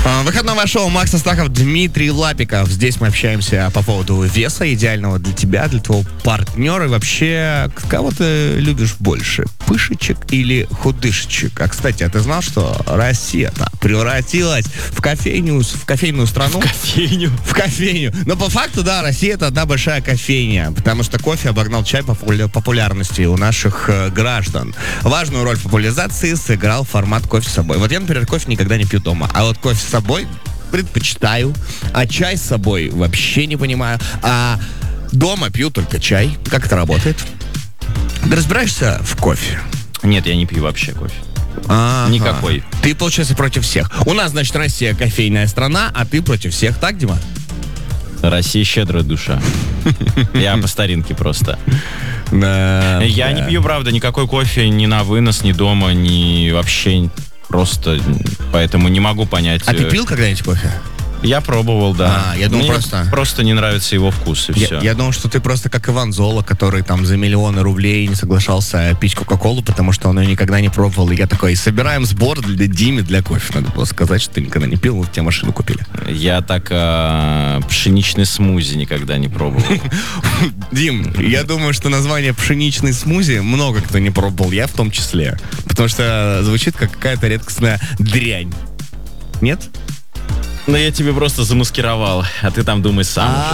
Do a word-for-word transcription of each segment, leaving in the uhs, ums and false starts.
Выходное шоу Макс Астахов, Дмитрий Лапиков. Здесь мы общаемся по поводу веса идеального для тебя, для твоего партнера. И вообще, кого ты любишь больше, пышечек или худышечек? А, кстати, а ты знал, что Россия-то превратилась в кофейню, в кофейную страну? В кофейню? В кофейню. Но по факту, да, Россия — это одна большая кофейня, потому что кофе обогнал чай по популярности у наших э, граждан. Важную роль в популяризации сыграл формат кофе с собой. Вот я, например, кофе никогда не пью дома, а вот кофе с собой предпочитаю, а чай с собой вообще не понимаю, а дома пью только чай. Как это работает? Ты разбираешься в кофе? Нет, я не пью вообще кофе. А-га. Никакой. Ты, получается, против всех. У нас, значит, Россия кофейная страна, а ты против всех, так, Дима? Россия щедрая душа. Я по старинке просто. Да, Я да. не пью, правда, никакой кофе ни на вынос, ни дома, ни вообще просто. Поэтому не могу понять. А ты пил когда-нибудь кофе? Я пробовал, да. А, я думал, Мне просто- просто не нравится его вкус, и Я, все. я думал, что ты просто как Иван Зола, который там за миллионы рублей не соглашался пить Кока-Колу, потому что он ее никогда не пробовал. И я такой, собираем сбор для Димы для кофе. Надо было сказать, что ты никогда не пил, вот тебе машину купили. Я так а, пшеничный смузи никогда не пробовал. Дим, я думаю, что название пшеничный смузи много кто не пробовал, я в том числе. Потому что звучит как какая-то редкостная дрянь. Нет? Но я тебе просто замаскировал, а ты там думай сам уже.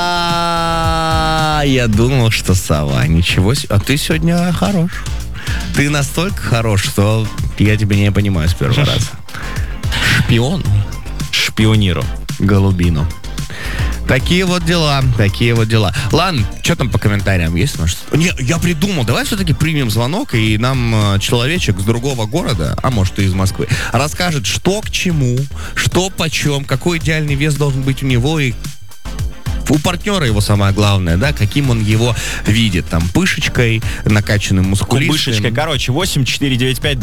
А, я думал, что сова. Ничего себе. А ты сегодня хорош. Ты настолько хорош, что я тебя не понимаю с первого раза. Шпион. Шпиониру. Голубину. Такие вот дела, такие вот дела. Ладно, что там по комментариям есть? Может? Не, я придумал, давай все-таки примем звонок, и нам э, человечек с другого города, а может и из Москвы, расскажет, что к чему, что почем, какой идеальный вес должен быть у него, и у партнера его самое главное, да, каким он его видит, там, пышечкой, накачанным мускулистым. Кубышечка. Короче, восемь четыре девять пять